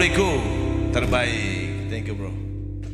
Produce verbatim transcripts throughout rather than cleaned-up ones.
Rico, terbaik. Thank you, bro.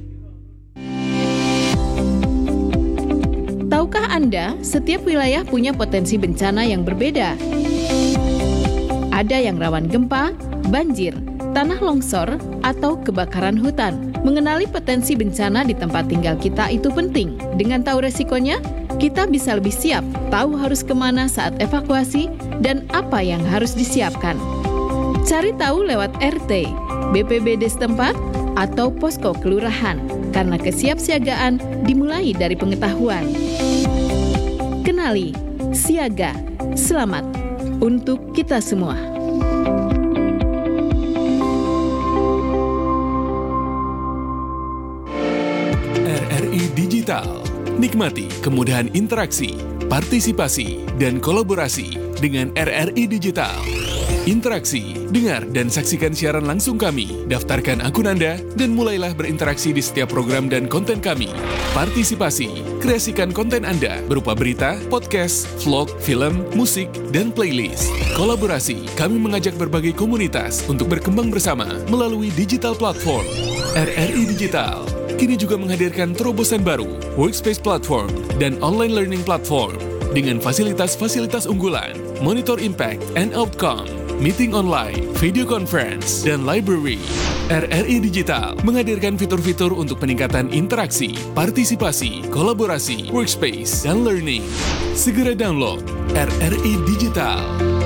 Tahukah Anda, setiap wilayah punya potensi bencana yang berbeda. Ada yang rawan gempa, banjir, tanah longsor, atau kebakaran hutan. Mengenali potensi bencana di tempat tinggal kita itu penting. Dengan tahu resikonya, kita bisa lebih siap, tahu harus kemana saat evakuasi, dan apa yang harus disiapkan. Cari tahu lewat R T, B P B D setempat, atau posko kelurahan, karena kesiapsiagaan dimulai dari pengetahuan. Kenali, siaga, selamat untuk kita semua. R R I Digital. Nikmati kemudahan interaksi, partisipasi, dan kolaborasi dengan R R I Digital. Interaksi, dengar dan saksikan siaran langsung kami, daftarkan akun Anda, dan mulailah berinteraksi di setiap program dan konten kami. Partisipasi, kreasikan konten Anda berupa berita, podcast, vlog, film, musik, dan playlist. Kolaborasi, kami mengajak berbagai komunitas untuk berkembang bersama melalui digital platform. R R I Digital kini juga menghadirkan terobosan baru, workspace platform, dan online learning platform dengan fasilitas-fasilitas unggulan, monitor impact and outcome, meeting online, video conference, dan library. R R I Digital menghadirkan fitur-fitur untuk peningkatan interaksi, partisipasi, kolaborasi, workspace, dan learning. Segera download R R I Digital.